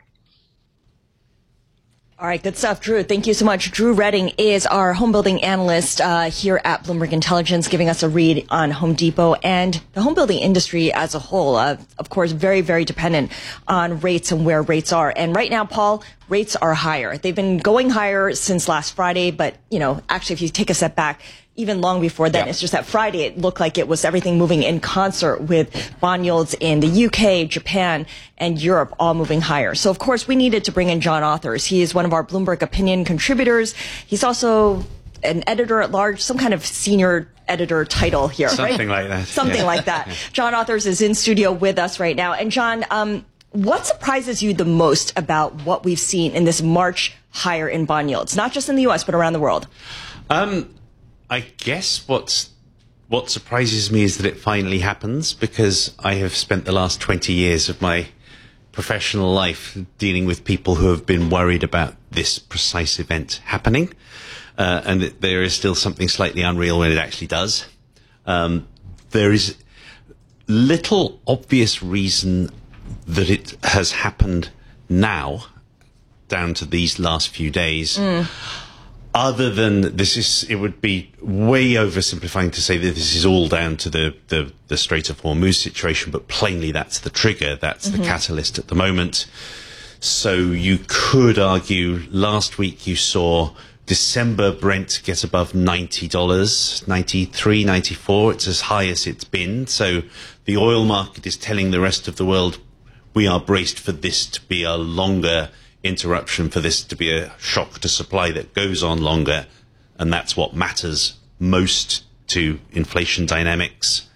All right, good stuff, Drew. Thank you so much. Drew Redding is our home building analyst here at Bloomberg Intelligence, giving us a read on Home Depot and the home building industry as a whole. Of course, very, very dependent on rates and where rates are. And right now, Paul, rates are higher. They've been going higher since last Friday, but, actually, if you take a step back, even long before then, It's just that Friday, it looked like it was everything moving in concert with bond yields in the UK, Japan, and Europe all moving higher. So, of course, we needed to bring in John Authers. He is one of our Bloomberg Opinion contributors. He's also an editor at large, some kind of senior editor title here, right? Something like that. Something like that. John Authers is in studio with us right now. And John, what surprises you the most about what we've seen in this March higher in bond yields, not just in the U.S., but around the world? I guess what surprises me is that it finally happens, because I have spent the last 20 years of my professional life dealing with people who have been worried about this precise event happening, and that there is still something slightly unreal when it actually does. There is little obvious reason that it has happened now, down to these last few days. Other than it would be way oversimplifying to say that this is all down to the Strait of Hormuz situation, but plainly that's the trigger, that's the catalyst at the moment. So you could argue last week you saw December Brent get above $90, 93, 94. It's as high as it's been. So the oil market is telling the rest of the world we are braced for this to be a longer interruption, for this to be a shock to supply that goes on longer, and that's what matters most to inflation dynamics.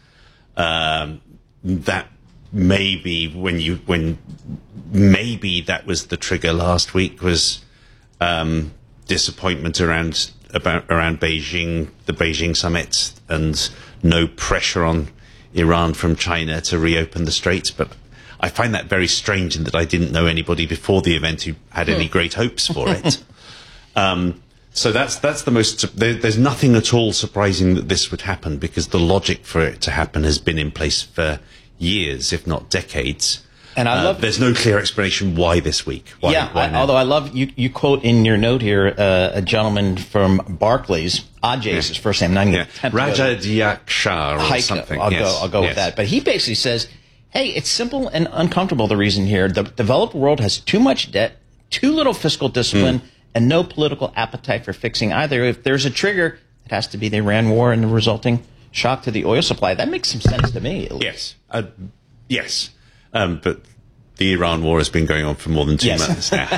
That maybe maybe that was the trigger last week, was disappointment around Beijing, the Beijing summit, and no pressure on Iran from China to reopen the straits. But I find that very strange, in that I didn't know anybody before the event who had any great hopes for it. So that's the most. There's nothing at all surprising that this would happen, because the logic for it to happen has been in place for years, if not decades. And I love. There's no clear explanation why this week. Why although I love you quote in your note here a gentleman from Barclays. Ajay is his first name. Raja Diakshar or something. I'll go with that. But he basically says, hey, it's simple and uncomfortable, the reason here. The developed world has too much debt, too little fiscal discipline, and no political appetite for fixing either. If there's a trigger, it has to be the Iran war and the resulting shock to the oil supply. That makes some sense to me. Yes. Yes. But the Iran war has been going on for more than 2 months now.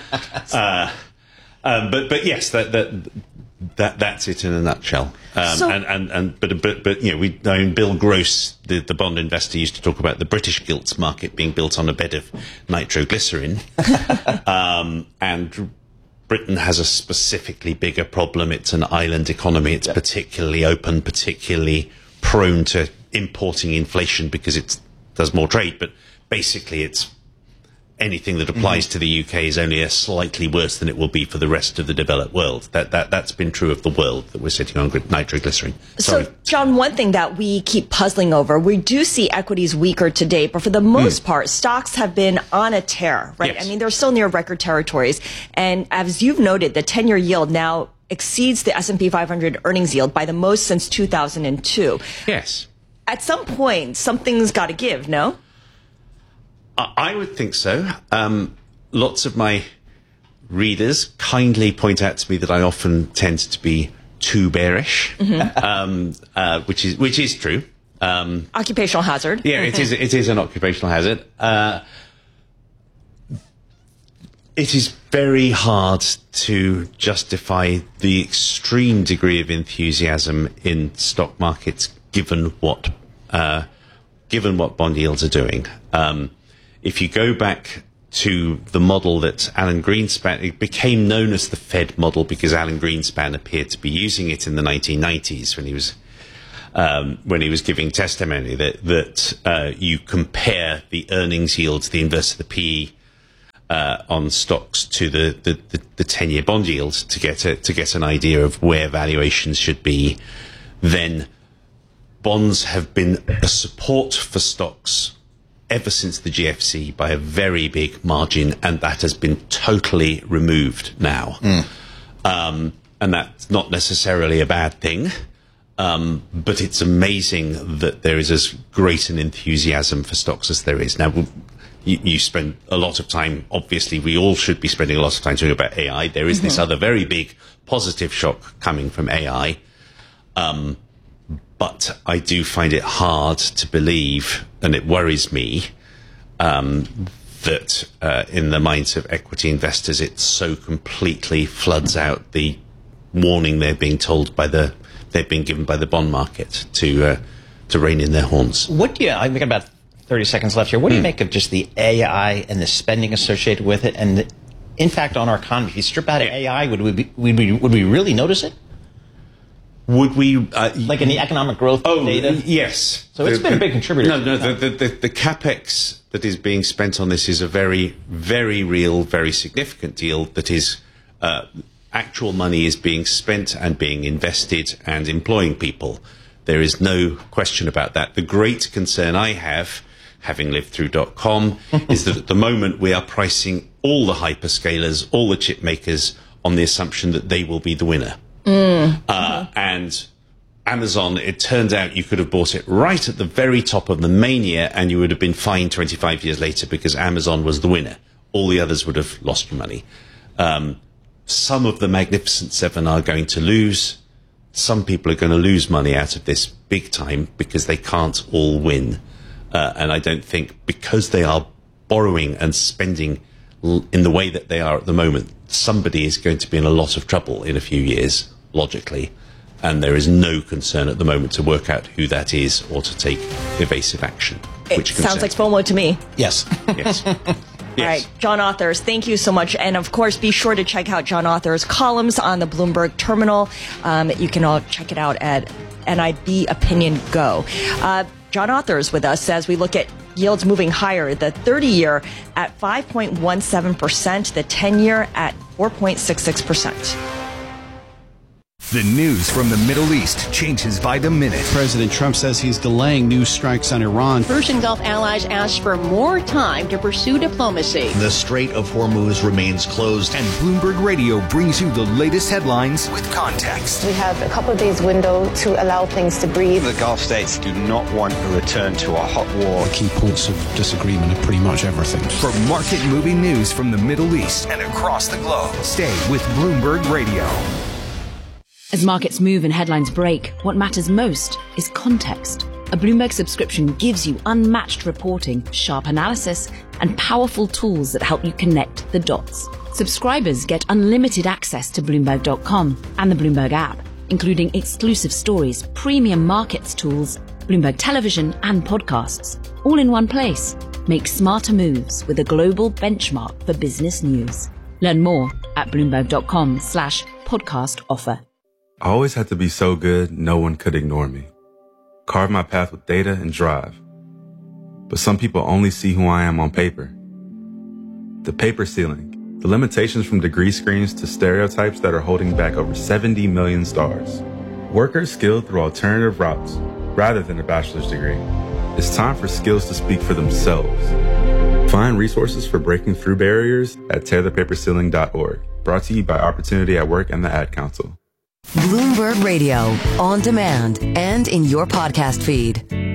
But yes, that's it in a nutshell. But Bill Gross, the bond investor, used to talk about the British gilts market being built on a bed of nitroglycerin, and Britain has a specifically bigger problem. It's an island economy. It's particularly open, particularly prone to importing inflation because it does more trade. But basically, it's anything that applies to the UK is only a slightly worse than it will be for the rest of the developed world. That's been true of the world that we're sitting on nitroglycerin. Sorry. So, John, one thing that we keep puzzling over, we do see equities weaker today, but for the most part, stocks have been on a tear, right? Yes. I mean, they're still near record territories. And as you've noted, the 10-year yield now exceeds the S&P 500 earnings yield by the most since 2002. Yes. At some point, something's got to give, no? I would think so. Lots of my readers kindly point out to me that I often tend to be too bearish, which is true. Occupational hazard. Yeah, it is an occupational hazard. It is very hard to justify the extreme degree of enthusiasm in stock markets, given what bond yields are doing. If you go back to the model that Alan Greenspan, it became known as the Fed model because Alan Greenspan appeared to be using it in the 1990s when he was giving testimony that you compare the earnings yields, the inverse of the PE, on stocks to the 10-year bond yield to get an idea of where valuations should be. Then bonds have been a support for stocks ever since the GFC by a very big margin, and that has been totally removed now. And that's not necessarily a bad thing, but it's amazing that there is as great an enthusiasm for stocks as there is. Now, you spend a lot of time, obviously we all should be spending a lot of time talking about AI. There is this other very big positive shock coming from AI. But I do find it hard to believe, and it worries me, that in the minds of equity investors, it so completely floods out the warning they're being given by the bond market to rein in their horns. What do you? I've got about 30 seconds left here. What do you make of just the AI and the spending associated with it, and the impact on our economy? If you strip out AI, would we really notice it? Would we like in the economic growth data? Yes. So it's been a big contributor. No. The capex that is being spent on this is a very, very real, very significant deal. That is, actual money is being spent and being invested and employing people. There is no question about that. The great concern I have, having lived through .com, is that at the moment we are pricing all the hyperscalers, all the chip makers, on the assumption that they will be the winner. And Amazon, it turned out you could have bought it right at the very top of the mania and you would have been fined 25 years later because Amazon was the winner. All the others would have lost money. Some of the Magnificent Seven are going to lose. Some people are going to lose money out of this big time because they can't all win. And I don't think because they are borrowing and spending in the way that they are at the moment, somebody is going to be in a lot of trouble in a few years, logically. And there is no concern at the moment to work out who that is or to take evasive action. It sounds like FOMO to me. Yes. Yes. All right, John Authers, thank you so much. And of course, be sure to check out John Authers' columns on the Bloomberg Terminal. You can all check it out at NIB Opinion Go. John Authers with us as we look at yields moving higher. The 30-year at 5.17%, the 10-year at 4.66%. The news from the Middle East changes by the minute. President Trump says he's delaying new strikes on Iran. Persian Gulf allies asked for more time to pursue diplomacy. The Strait of Hormuz remains closed. And Bloomberg Radio brings you the latest headlines with context. We have a couple of days window to allow things to breathe. The Gulf states do not want a return to a hot war. The key points of disagreement are pretty much everything. For market-moving news from the Middle East and across the globe, stay with Bloomberg Radio. As markets move and headlines break, what matters most is context. A Bloomberg subscription gives you unmatched reporting, sharp analysis, and powerful tools that help you connect the dots. Subscribers get unlimited access to Bloomberg.com and the Bloomberg app, including exclusive stories, premium markets tools, Bloomberg television, and podcasts, all in one place. Make smarter moves with a global benchmark for business news. Learn more at Bloomberg.com/podcast offer. I always had to be so good, no one could ignore me. Carve my path with data and drive. But some people only see who I am on paper. The paper ceiling, the limitations from degree screens to stereotypes that are holding back over 70 million stars. Workers skilled through alternative routes, rather than a bachelor's degree. It's time for skills to speak for themselves. Find resources for breaking through barriers at tearthepaperceiling.org. Brought to you by Opportunity at Work and the Ad Council. Bloomberg Radio, on demand and in your podcast feed.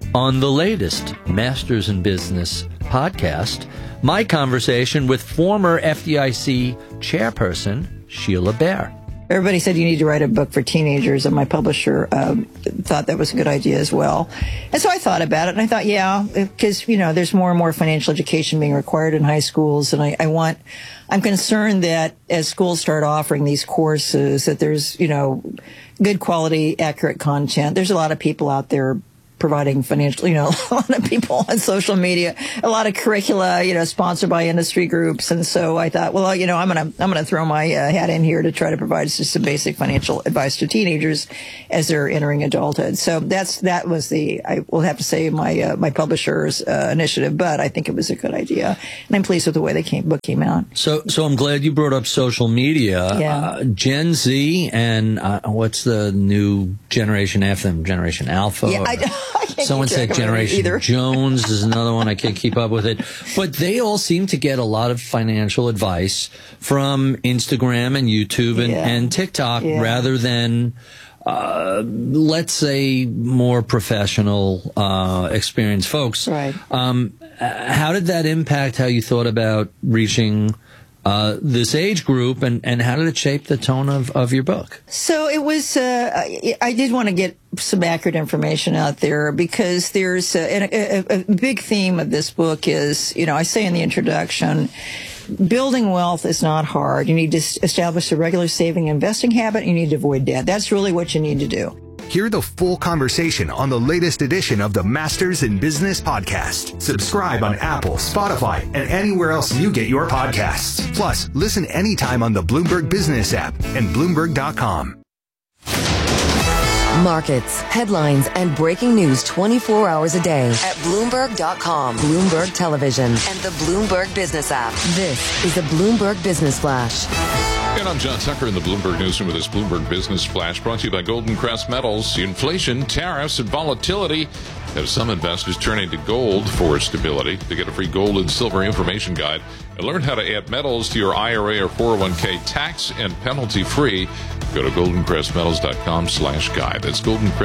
on the latest Masters in Business podcast, my conversation with former FDIC chairperson Sheila Bair. Everybody said you need to write a book for teenagers, and my publisher thought that was a good idea as well. And so I thought about it, and I thought, yeah, because, there's more and more financial education being required in high schools, and I'm concerned that as schools start offering these courses, that there's, good quality, accurate content. There's a lot of people out there providing financial, a lot of people on social media, a lot of curricula, sponsored by industry groups. And so I thought, well, I'm going to throw my hat in here to try to provide just some basic financial advice to teenagers as they're entering adulthood. So that was I will have to say my publisher's initiative, but I think it was a good idea. And I'm pleased with the way the book came out. So I'm glad you brought up social media. Yeah. Gen Z and what's the new generation after them? Generation Alpha? Yeah, someone said Generation Jones is another one. I can't keep up with it. But they all seem to get a lot of financial advice from Instagram and YouTube and TikTok rather than, let's say, more professional, experienced folks. Right. How did that impact how you thought about reaching this age group, and how did it shape the tone of your book? So it was, I did want to get some accurate information out there because there's a big theme of this book is, I say in the introduction, building wealth is not hard. You need to establish a regular saving and investing habit. You need to avoid debt. That's really what you need to do. Hear the full conversation on the latest edition of the Masters in Business podcast. Subscribe on Apple, Spotify, and anywhere else you get your podcasts. Plus, listen anytime on the Bloomberg Business app and Bloomberg.com. Markets, headlines, and breaking news 24 hours a day at Bloomberg.com, Bloomberg Television, and the Bloomberg Business app. This is a Bloomberg Business Flash. And I'm John Tucker in the Bloomberg Newsroom with this Bloomberg Business Flash brought to you by Golden Crest Metals. Inflation, tariffs, and volatility have some investors turning to gold for stability. To get a free gold and silver information guide and learn how to add metals to your IRA or 401k tax and penalty free, go to goldencrestmetals.com/guide. That's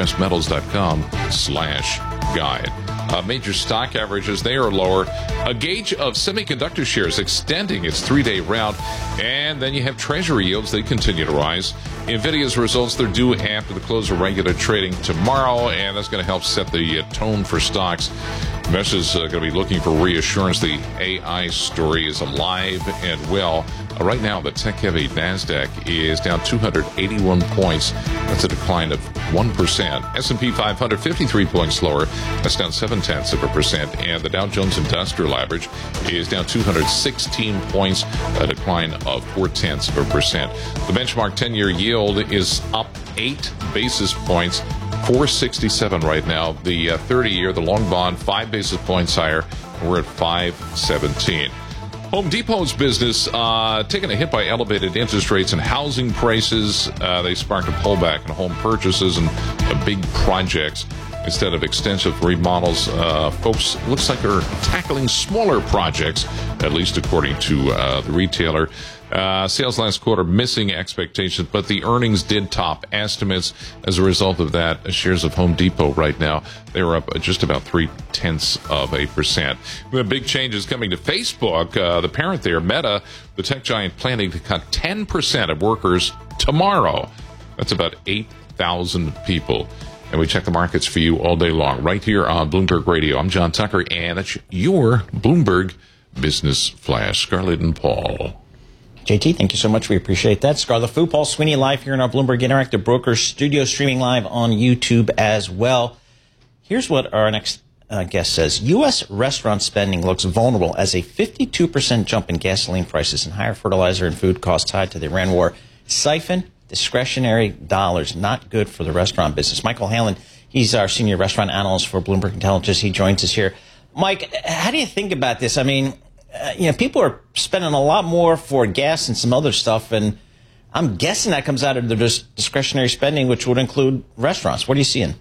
goldencrestmetals.com/guide. Major stock averages, they are lower. A gauge of semiconductor shares extending its 3-day rout. And then you have Treasury yields. They continue to rise. NVIDIA's results, they're due after the close of regular trading tomorrow, and that's going to help set the tone for stocks. Investors are going to be looking for reassurance. The AI story is alive and well. Right now, the tech-heavy NASDAQ is down 281 points. That's a decline of 1%. S&P 500, 53 points lower. That's down 0.7%. And the Dow Jones Industrial Average is down 216 points, a decline of 0.4%. The benchmark 10-year yield is up 8 basis points, 467 right now. The 30-year, the long bond, 5 basis points higher. We're at 517. Home Depot's business taken a hit by elevated interest rates and housing prices. They sparked a pullback in home purchases and big projects. Instead of extensive remodels, folks looks like they're tackling smaller projects, at least according to the retailer. Sales last quarter missing expectations, but the earnings did top estimates. As a result of that, shares of Home Depot right now, they were up just about 0.3%. We have big changes coming to Facebook. The parent there, Meta, the tech giant, planning to cut 10% of workers tomorrow. That's about 8,000 people. And we check the markets for you all day long, right here on Bloomberg Radio. I'm John Tucker, and that's your Bloomberg Business Flash. Scarlett and Paul. JT, thank you so much. We appreciate that. Scarlett Fu, Paul Sweeney live here in our Bloomberg Interactive Brokers studio, streaming live on YouTube as well. Here's what our next guest says. U.S. restaurant spending looks vulnerable as a 52% jump in gasoline prices and higher fertilizer and food costs tied to the Iran war siphon discretionary dollars. Not good for the restaurant business. Michael Halen, he's our senior restaurant analyst for Bloomberg Intelligence. He joins us here. Mike, how do you think about this? I mean, people are spending a lot more for gas and some other stuff, and I'm guessing that comes out of the discretionary spending, which would include restaurants. What are you seeing?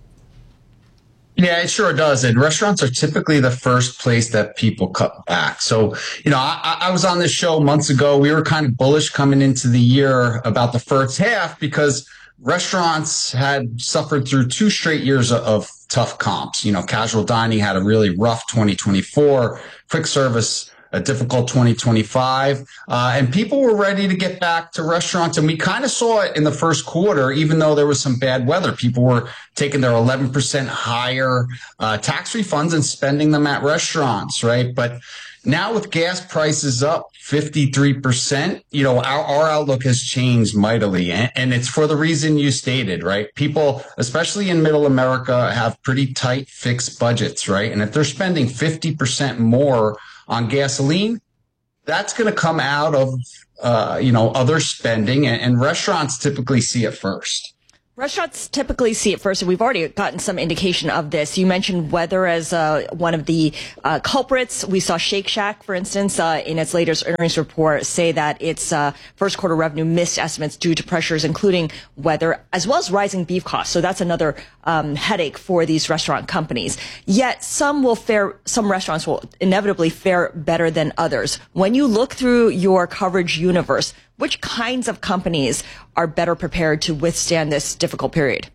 Yeah, it sure does. And restaurants are typically the first place that people cut back. So, I was on this show months ago. We were kind of bullish coming into the year about the first half because restaurants had suffered through 2 straight years of tough comps. Casual dining had a really rough 2024, quick service a difficult 2025, and people were ready to get back to restaurants. And we kind of saw it in the first quarter, even though there was some bad weather. People were taking their 11% higher tax refunds and spending them at restaurants, right? But now with gas prices up 53%, our outlook has changed mightily. And it's for the reason you stated, right? People, especially in middle America, have pretty tight fixed budgets, right? And if they're spending 50% more on gasoline, that's going to come out of, other spending, and restaurants typically see it first. Restaurants typically see it first, and we've already gotten some indication of this. You mentioned weather as one of the culprits. We saw Shake Shack, for instance, in its latest earnings report, say that its first quarter revenue missed estimates due to pressures including weather as well as rising beef costs. So that's another headache for these restaurant companies. Yet some restaurants will inevitably fare better than others. When you look through your coverage universe, which kinds of companies are better prepared to withstand this difficult period?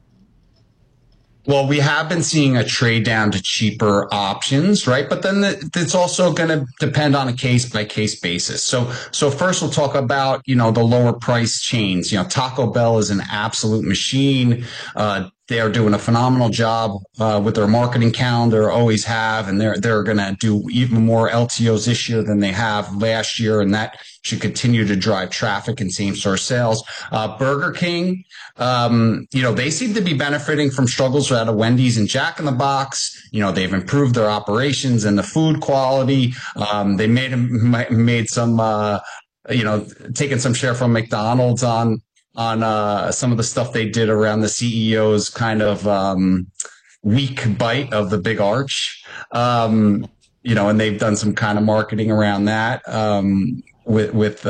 Well, we have been seeing a trade down to cheaper options, right? But then it's also going to depend on a case by case basis. So first we'll talk about, the lower price chains. Taco Bell is an absolute machine. They are doing a phenomenal job with their marketing calendar, always have, and they're going to do even more LTOs this year than they have last year, and that should continue to drive traffic and same-store sales. Burger King, they seem to be benefiting from struggles out of Wendy's and Jack in the Box. They've improved their operations and the food quality. They made some, taking some share from McDonald's on some of the stuff they did around the CEO's kind of weak bite of the Big Arch, and they've done some kind of marketing around that with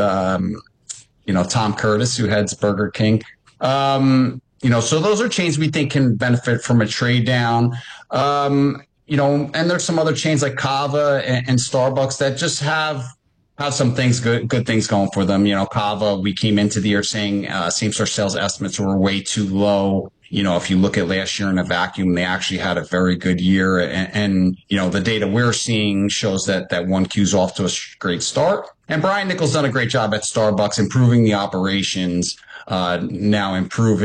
Tom Curtis, who heads Burger King. So those are chains we think can benefit from a trade down. And there's some other chains like Cava and Starbucks that just have some things, good things going for them. Cava, we came into the year saying same-store sales estimates were way too low. If you look at last year in a vacuum, they actually had a very good year. And the data we're seeing shows that 1Q's off to a great start. And Brian Nichols done a great job at Starbucks, improving the operations, now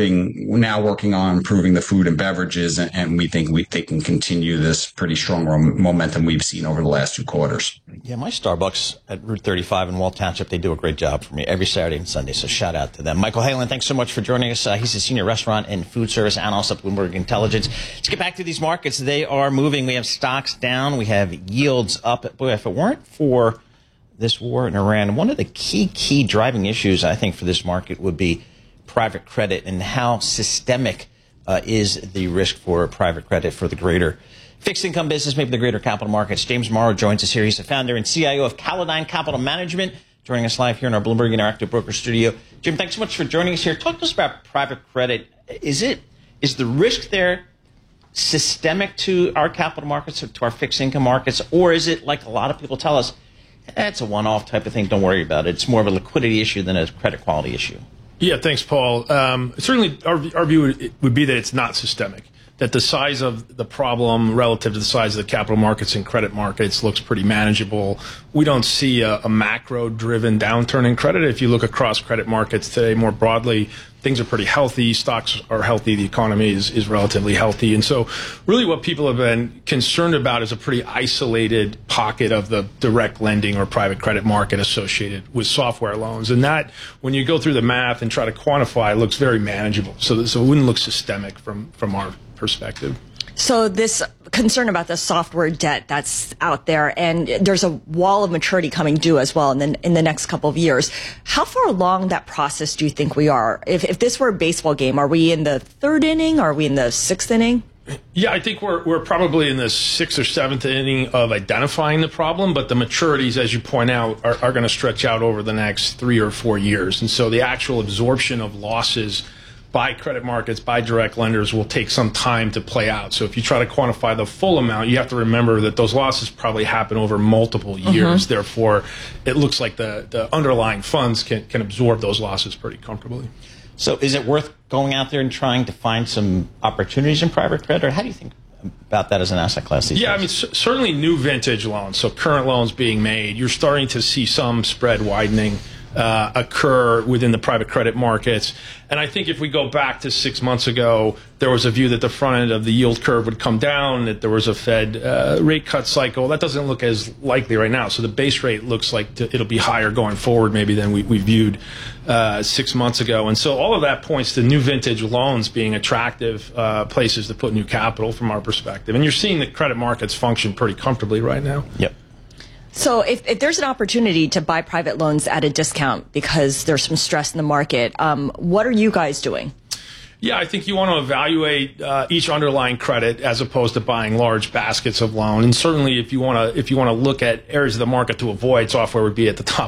working on improving the food and beverages. And we think they can continue this pretty strong momentum we've seen over the last 2 quarters. Yeah, my Starbucks at Route 35 in Walt Township, they do a great job for me every Saturday and Sunday, so shout out to them. Michael Halen, thanks so much for joining us. He's a senior restaurant and food service analyst at Bloomberg Intelligence. Let's get back to these markets. They are moving. We have stocks down. We have yields up. Boy, if it weren't for this war in Iran, one of the key driving issues, I think, for this market would be private credit and how systemic is the risk for private credit for the greater fixed income business, maybe the greater capital markets. James Morrow joins us here. He's the founder and CIO of Callodine Capital Management, joining us live here in our Bloomberg Interactive Broker studio. Jim, thanks so much for joining us here. Talk to us about private credit. Is the risk there systemic to our capital markets, or to our fixed income markets, or is it like a lot of people tell us, it's a one-off type of thing, don't worry about it. It's more of a liquidity issue than a credit quality issue? Yeah, thanks, Paul. Certainly our view would be that it's not systemic, that the size of the problem relative to the size of the capital markets and credit markets looks pretty manageable. We don't see a macro-driven downturn in credit. If you look across credit markets today more broadly, things are pretty healthy. Stocks are healthy. The economy is relatively healthy. And so really what people have been concerned about is a pretty isolated pocket of the direct lending or private credit market associated with software loans. And that, when you go through the math and try to quantify, it looks very manageable. So it wouldn't look systemic from our perspective. So this concern about the software debt that's out there, and there's a wall of maturity coming due as well in the next couple of years. How far along that process do you think we are? If this were a baseball game, are we in the 3rd inning? Are we in the 6th inning? Yeah, I think we're probably in the 6th or 7th inning of identifying the problem, but the maturities, as you point out, are going to stretch out over the next 3 or 4 years. And so the actual absorption of losses by credit markets, by direct lenders, will take some time to play out. So if you try to quantify the full amount, you have to remember that those losses probably happen over multiple years. Mm-hmm. Therefore, it looks like the underlying funds can absorb those losses pretty comfortably. So is it worth going out there and trying to find some opportunities in private credit, or how do you think about that as an asset class these days? I mean, certainly new vintage loans, so current loans being made, you're starting to see some spread widening occur within the private credit markets. And I think if we go back to 6 months ago, there was a view that the front end of the yield curve would come down, that there was a Fed rate cut cycle. That doesn't look as likely right now. So the base rate looks like it'll be higher going forward maybe than we viewed 6 months ago. And so all of that points to new vintage loans being attractive places to put new capital from our perspective. And you're seeing the credit markets function pretty comfortably right now. Yep. So if there's an opportunity to buy private loans at a discount because there's some stress in the market, what are you guys doing? Yeah, I think you want to evaluate each underlying credit as opposed to buying large baskets of loan. And certainly, if you want to look at areas of the market to avoid, software would be at the top